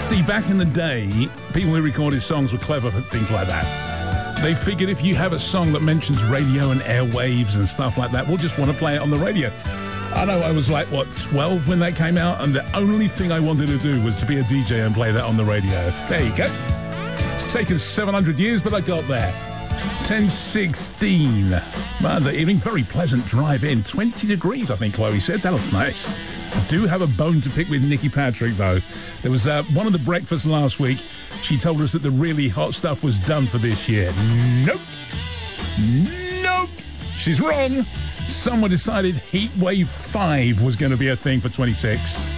See, back in the day, people who recorded songs were clever for things like that. They figured if you have a song that mentions radio and airwaves and stuff like that, we'll just want to play it on the radio. I know I was like, 12 when that came out, and the only thing I wanted to do was to be a DJ and play that on the radio. There you go. It's taken 700 years, but I got there. 10:16. Man, the evening, very pleasant drive in. 20 degrees, I think Chloe said. That looks nice. I do have a bone to pick with Nikki Patrick, though. There was one of the breakfasts last week. She told us that the really hot stuff was done for this year. Nope. Nope. She's wrong. Someone decided Heatwave 5 was going to be a thing for 26.